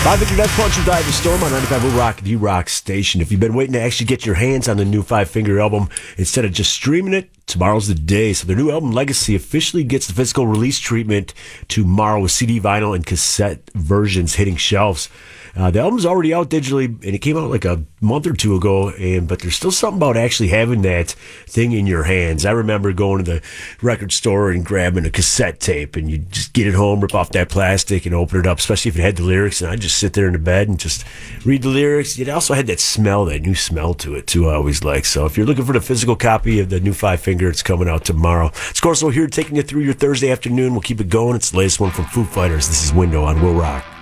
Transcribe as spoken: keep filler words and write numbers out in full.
Five Finger Death Punch will die the storm on ninety-five Will Rock, the rock station. If you've been waiting to actually get your hands on the new Five Finger album, instead of just streaming it, tomorrow's the day. So their new album, Legacy, officially gets the physical release treatment tomorrow with C D, vinyl, and cassette versions hitting shelves. Uh, the album's already out digitally, and it came out like a month or two ago, and but there's still something about actually having that thing in your hands. I remember going to the record store and grabbing a cassette tape, and you just get it home, rip off that plastic, and open it up, especially if it had the lyrics, and I'd just sit there in the bed and just read the lyrics. It also had that smell, that new smell to it, too, I always like. So if you're looking for the physical copy of the new Five Finger, it's coming out tomorrow. It's Corso here taking you through your Thursday afternoon. We'll keep it going. It's the latest one from Foo Fighters. This is Window on Will Rock.